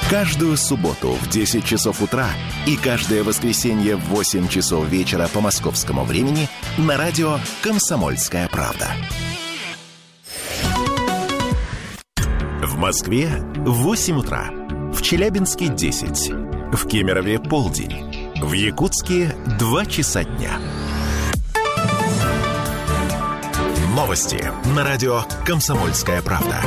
Каждую субботу в 10 часов утра и каждое воскресенье в 8 часов вечера по московскому времени на радио «Комсомольская правда». В Москве 8 утра, в Челябинске 10, в Кемерове полдень, в Якутске 2 часа дня. Новости на радио «Комсомольская правда».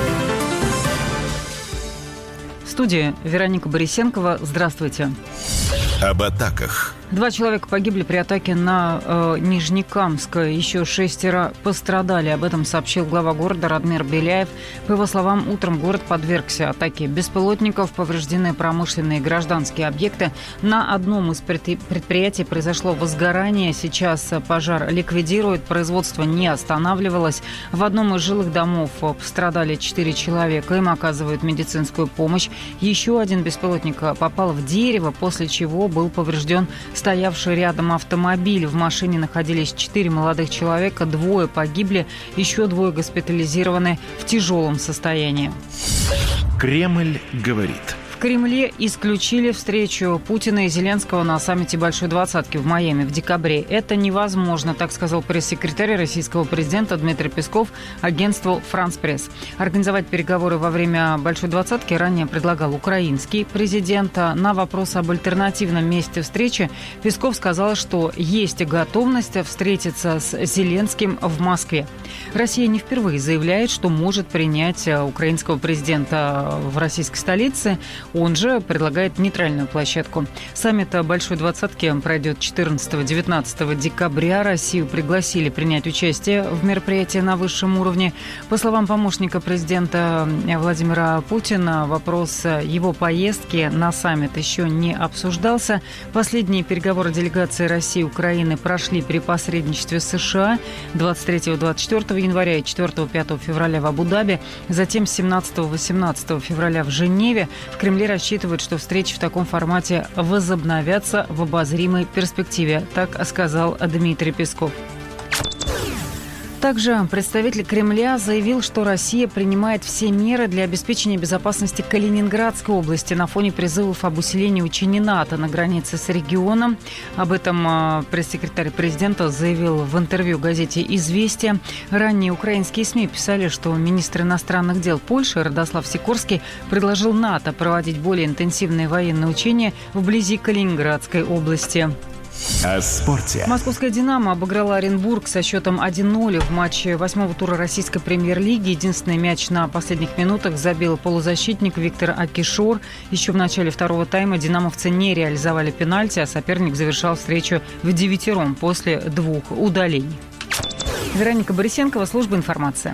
В студии Вероника Борисенкова. Здравствуйте. Об атаках. 2 человека погибли при атаке на Нижнекамск. Еще 6 пострадали. Об этом сообщил глава города Радмир Беляев. По его словам, утром город подвергся атаке беспилотников. Повреждены промышленные и гражданские объекты. На одном из предприятий произошло возгорание. Сейчас пожар ликвидируют. Производство не останавливалось. В одном из жилых домов пострадали 4 человека. Им оказывают медицинскую помощь. Еще один беспилотник попал в дерево, после чего был поврежден стоявший рядом автомобиль. В машине находились 4 молодых человека, 2 погибли, еще 2 госпитализированы в тяжелом состоянии. Кремль говорит. В Кремле исключили встречу Путина и Зеленского на саммите Большой Двадцатки в Майами в декабре. Это невозможно, так сказал пресс-секретарь российского президента Дмитрий Песков агентству «Франс Пресс». Организовать переговоры во время Большой Двадцатки ранее предлагал украинский президент. На вопрос об альтернативном месте встречи Песков сказал, что есть готовность встретиться с Зеленским в Москве. Россия не впервые заявляет, что может принять украинского президента в российской столице. Он же предлагает нейтральную площадку. Саммит Большой Двадцатки пройдет 14-19 декабря. Россию пригласили принять участие в мероприятии на высшем уровне. По словам помощника президента Владимира Путина, вопрос его поездки на саммит еще не обсуждался. Последние переговоры делегации России и Украины прошли при посредничестве США 23-24 января и 4-5 февраля в Абу-Даби, затем 17-18 февраля в Женеве. В Кремле рассчитывают, что встречи в таком формате возобновятся в обозримой перспективе, так сказал Дмитрий Песков. Также представитель Кремля заявил, что Россия принимает все меры для обеспечения безопасности Калининградской области на фоне призывов об усилении учений НАТО на границе с регионом. Об этом пресс-секретарь президента заявил в интервью газете «Известия». Ранее украинские СМИ писали, что министр иностранных дел Польши Радослав Сикорский предложил НАТО проводить более интенсивные военные учения вблизи Калининградской области. О спорте. Московская «Динамо» обыграла Оренбург со счетом 1-0 в матче 8-го тура российской премьер-лиги. Единственный мяч на последних минутах забил полузащитник Виктор Акишор. Еще в начале второго тайма динамовцы не реализовали пенальти, а соперник завершал встречу вдевятером после 2 удалений. Вероника Борисенкова, служба информации.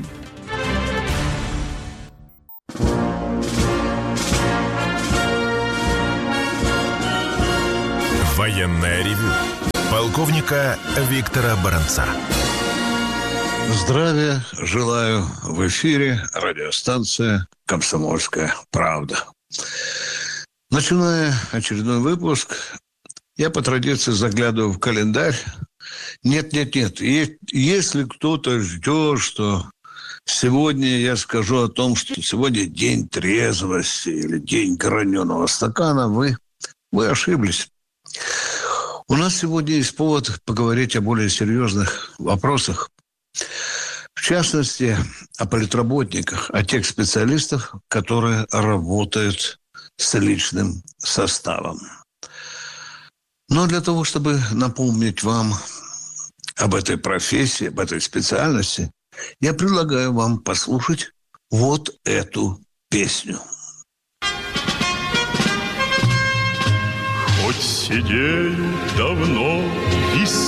Военное ревю полковника Виктора Баранца. Здравия желаю. В эфире радиостанция «Комсомольская правда». Начиная очередной выпуск, я по традиции заглядываю в календарь. Нет. Если кто-то ждет, что сегодня я скажу о том, что сегодня день трезвости или день граненого стакана, вы ошиблись. У нас сегодня есть повод поговорить о более серьезных вопросах. В частности, о политработниках, о тех специалистах, которые работают с личным составом. Но для того, чтобы напомнить вам об этой профессии, об этой специальности, я предлагаю вам послушать вот эту песню. Хоть сидеют давно